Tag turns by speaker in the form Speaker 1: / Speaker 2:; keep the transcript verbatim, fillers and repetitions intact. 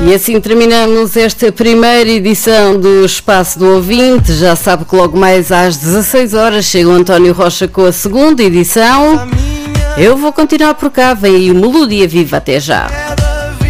Speaker 1: E assim terminamos esta primeira edição do Espaço do Ouvinte. Já sabe que logo mais às dezasseis horas chega o António Rocha com a segunda edição. Eu vou continuar por cá, vem aí o Melodia Viva, até já.